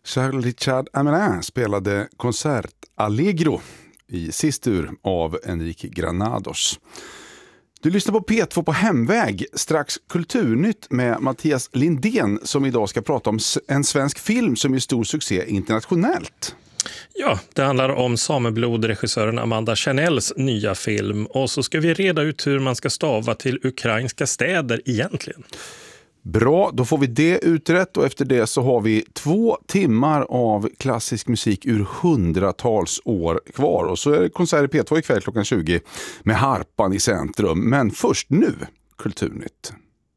Charles-Richard Amelin spelade Concert Allegro i sista ur av Enrique Granados. Du lyssnar på P2 på hemväg, strax Kulturnytt med Mattias Lindén som idag ska prata om en svensk film som är stor succé internationellt. Ja, det handlar om sameblodregissören Amanda Chanels nya film och så ska vi reda ut hur man ska stava till ukrainska städer egentligen. Bra, då får vi det utrett och efter det så har vi 2 timmar av klassisk musik ur hundratals år kvar. Och så är det konsert i P2 ikväll klockan 20 med harpan i centrum. Men först nu, Kulturnytt.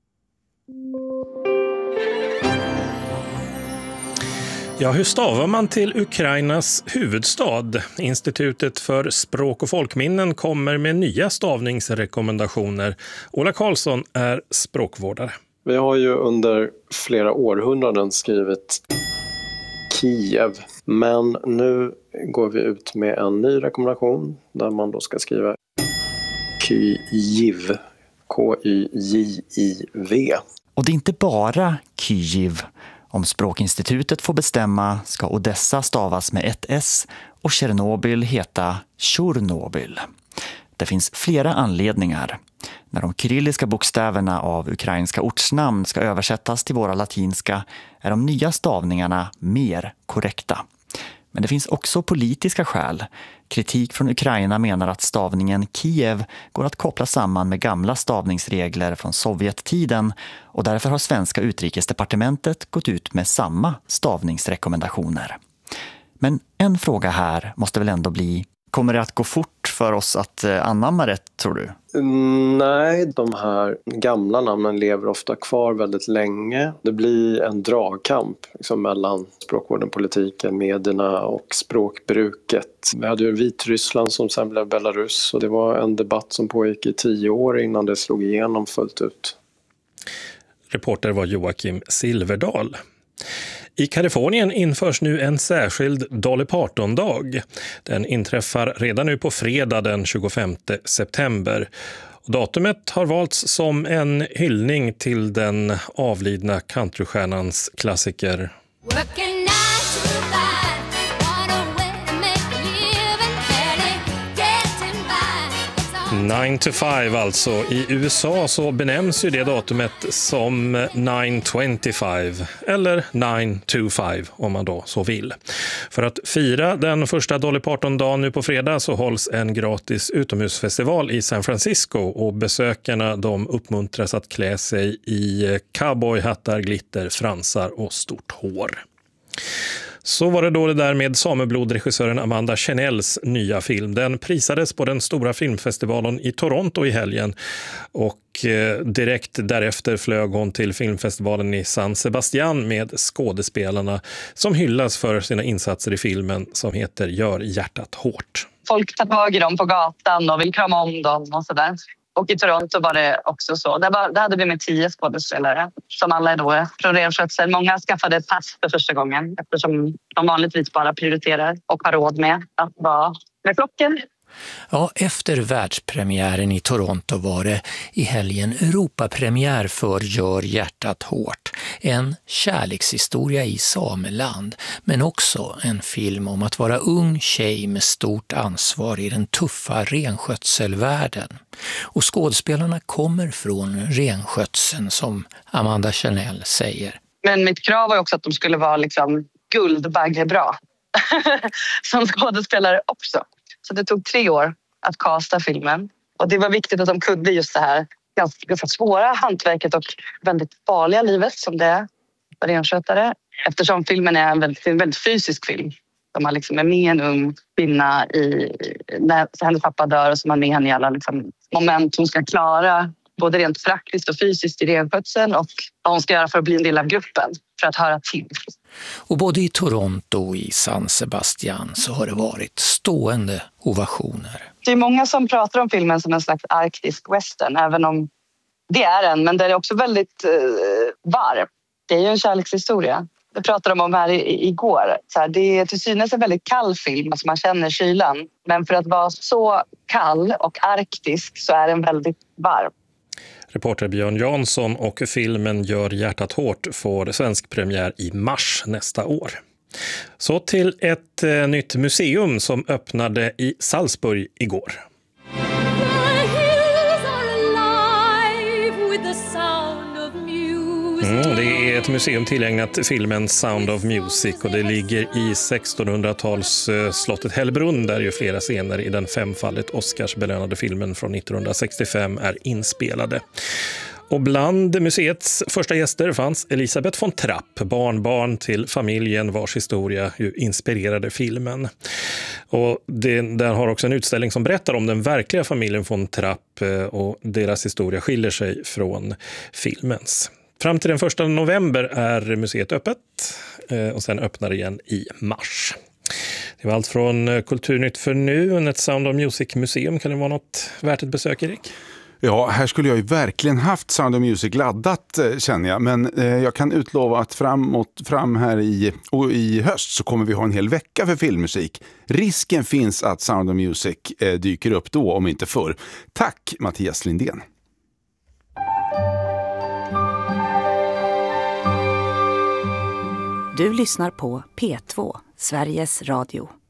Ja, hur stavar man till Ukrainas huvudstad? Institutet för språk- och folkminnen kommer med nya stavningsrekommendationer. Ola Karlsson är språkvårdare. Vi har ju under flera århundraden skrivit Kiev, men nu går vi ut med en ny rekommendation där man då ska skriva Kyiv, K-Y-J-I-V. Och det är inte bara Kyiv. Om Språkinstitutet får bestämma ska Odessa stavas med ett S och Tjernobyl heta Tjornobyl. Det finns flera anledningar. När de kyrilliska bokstäverna av ukrainska ortsnamn ska översättas till våra latinska är de nya stavningarna mer korrekta. Men det finns också politiska skäl. Kritik från Ukraina menar att stavningen Kiev går att koppla samman med gamla stavningsregler från Sovjettiden och därför har svenska utrikesdepartementet gått ut med samma stavningsrekommendationer. Men en fråga här måste väl ändå bli: kommer det att gå fort för oss att anamma det, tror du? Nej, de här gamla namnen lever ofta kvar väldigt länge. Det blir en dragkamp liksom, mellan språkvården, politiken, medierna och språkbruket. Vi hade ju Vitryssland som sen blev Belarus och det var en debatt som pågick i 10 år innan det slog igenom fullt ut. Reporter var Joakim Silverdal. I Kalifornien införs nu en särskild Dolly Parton-dag. Den inträffar redan nu på fredag den 25 september. Datumet har valts som en hyllning till den avlidna countrystjärnans klassiker. 9 to 5 alltså. I USA så benämns ju det datumet som 9/25 eller 9 to 5 om man då så vill. För att fira den första Dolly Parton-dagen nu på fredag så hålls en gratis utomhusfestival i San Francisco och besökarna de uppmuntras att klä sig i cowboyhattar, glitter, fransar och stort hår. Så var det då det där med sameblodregissören Amanda Chanels nya film. Den prisades på den stora filmfestivalen i Toronto i helgen och direkt därefter flög hon till filmfestivalen i San Sebastian med skådespelarna som hyllas för sina insatser i filmen som heter Gör hjärtat hårt. Folk tar tag i dem på gatan och vill krama om dem och sådär. Och i Toronto var det också så. Där hade vi med 10 skådespelare som alla är då från renskötsel. Många skaffade ett pass för första gången eftersom de vanligtvis bara prioriterar och har råd med att vara med flocken. Ja, efter världspremiären i Toronto var det i helgen Europapremiär för Gör hjärtat hårt. En kärlekshistoria i sameland, men också en film om att vara ung tjej med stort ansvar i den tuffa renskötselvärlden. Och skådespelarna kommer från renskötseln som Amanda Chanel säger. Men mitt krav var också att de skulle vara liksom guldbaggebra som skådespelare också. Så det tog 3 år att casta filmen. Och det var viktigt att de kunde just det här ganska svåra hantverket och väldigt farliga livet som det är för renskötare. Eftersom filmen är en väldigt fysisk film. De har liksom är med en ung kvinna när hennes pappa dör och så är man med henne i alla liksom moment hon ska klara. Både rent praktiskt och fysiskt i renskötseln och vad hon ska göra för att bli en del av gruppen. För att höra till. Och både i Toronto och i San Sebastian så har det varit stående ovationer. Det är många som pratar om filmen som en slags arktisk western, även om det är en, men det är också väldigt varm. Det är ju en kärlekshistoria. Det pratade de om här igår. Så här, det är till synes en väldigt kall film, alltså man känner kylan. Men för att vara så kall och arktisk så är den väldigt varm. Reporter Björn Jansson och filmen Gör hjärtat hårt får svensk premiär i mars nästa år. Så till ett nytt museum som öppnade i Salzburg igår. Det är ett museum tillägnat filmen Sound of Music och det ligger i 1600-tals slottet Hellbrunn där ju flera scener i den femfaldigt Oscarsbelönade filmen från 1965 är inspelade. Och bland museets första gäster fanns Elisabeth von Trapp, barnbarn till familjen vars historia ju inspirerade filmen. Och där har också en utställning som berättar om den verkliga familjen von Trapp och deras historia skiljer sig från filmens. Fram till den 1 november är museet öppet och sen öppnar det igen i mars. Det var allt från Kulturnytt för nu, ett Sound of Music-museum. Kan det vara något värt ett besök, Erik? Ja, här skulle jag ju verkligen haft Sound of Music laddat känner jag. Men jag kan utlova att fram här i höst så kommer vi ha en hel vecka för filmmusik. Risken finns att Sound of Music dyker upp då, om inte förr. Tack Mattias Lindén. Du lyssnar på P2, Sveriges Radio.